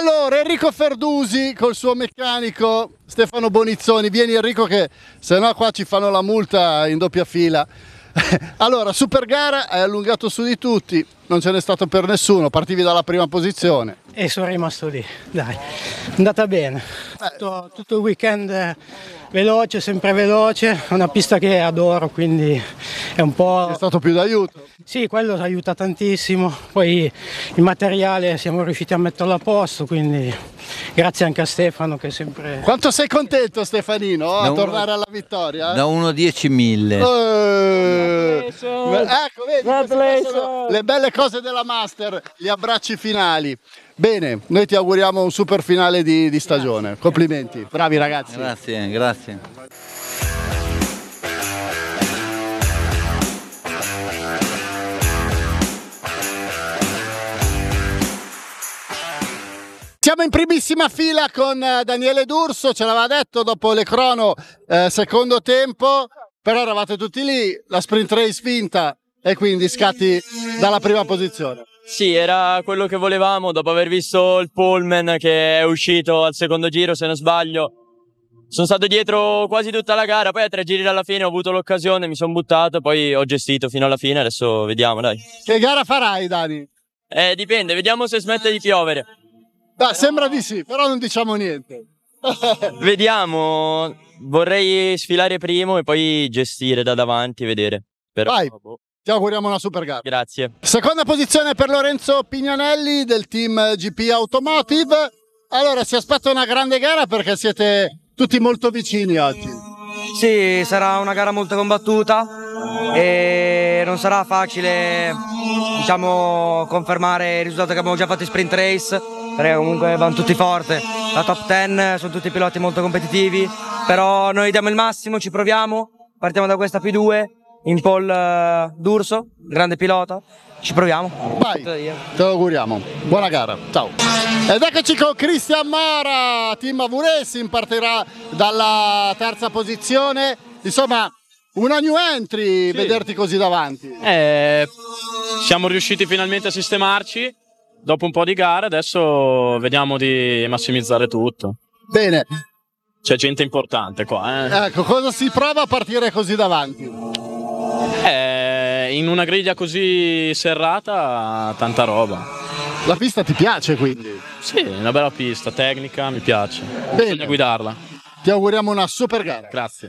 Allora, Enrico Ferdusi col suo meccanico Stefano Bonizzoni. Vieni Enrico che se no qua ci fanno la multa in doppia fila. Allora, super gara, hai allungato su di tutti, non ce n'è stato per nessuno, partivi dalla prima posizione. E sono rimasto lì, dai, è andata bene. Tutto il weekend veloce, sempre veloce, è una pista che adoro, quindi è un po'... È stato più d'aiuto? Sì, quello aiuta tantissimo, poi il materiale siamo riusciti a metterlo a posto, quindi grazie anche a Stefano che è sempre... Quanto sei contento Stefanino a tornare alla vittoria? Da 1 a 10.000. Ecco, vedi, sono le belle cose della Master, gli abbracci finali. Bene, noi ti auguriamo un super finale di stagione, complimenti, bravi ragazzi. Grazie, grazie. Siamo in primissima fila con Daniele D'Urso, ce l'aveva detto dopo le crono secondo tempo, però eravate tutti lì, la sprint race vinta e quindi scatti dalla prima posizione. Sì, era quello che volevamo dopo aver visto il Pullman che è uscito al secondo giro se non sbaglio. Sono stato dietro quasi tutta la gara, poi a 3 giri dalla fine ho avuto l'occasione, mi sono buttato, poi ho gestito fino alla fine, adesso vediamo dai. Che gara farai Dani? Dipende, vediamo se smette di piovere. Sembra di sì, però non diciamo niente. Vediamo, vorrei sfilare primo e poi gestire da davanti, vedere. Però, vai, ti auguriamo una super gara. Grazie. Seconda posizione per Lorenzo Pignanelli del team GP Automotive. Allora, si aspetta una grande gara perché siete tutti molto vicini oggi. Sì, sarà una gara molto combattuta e non sarà facile, diciamo, confermare il risultato che abbiamo già fatto in sprint race, perché comunque vanno tutti forte. La top 10 sono tutti piloti molto competitivi, però noi diamo il massimo, ci proviamo, partiamo da questa P2, in pole D'Urso, grande pilota, ci proviamo. Vai, te lo auguriamo, buona gara, ciao. Ed eccoci con Cristian Mara, team AV Racing, partirà dalla terza posizione, insomma una new entry, sì. Vederti così davanti. Siamo riusciti finalmente a sistemarci dopo un po' di gare, adesso vediamo di massimizzare tutto. Bene. C'è gente importante qua. Ecco, cosa si prova a partire così davanti? In una griglia così serrata, tanta roba. La pista ti piace quindi? Sì, è una bella pista, tecnica, mi piace. Bene. Bisogna guidarla. Ti auguriamo una super gara. Grazie.